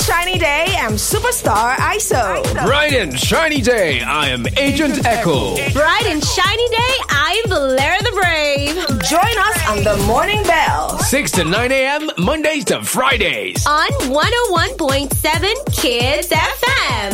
shiny day, I'm Superstar ISO. Bright and shiny day, I am Agent Echo. Bright and shiny day, I'm Valera the Brave. Join us on the Morning Bell. 6 to 9 a.m., Mondays to Fridays. On 101.7 Kids FM.